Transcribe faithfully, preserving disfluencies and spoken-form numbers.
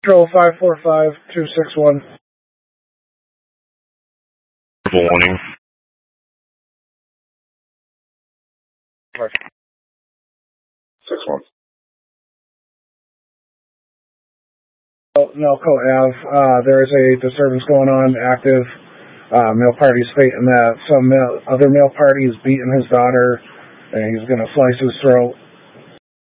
Control five four five two six one. Warning. Six one. Melco Ave. Uh, there is a disturbance going on, active. Uh, male party stating that some male, other male party is beating his daughter, and he's going to slice his throat.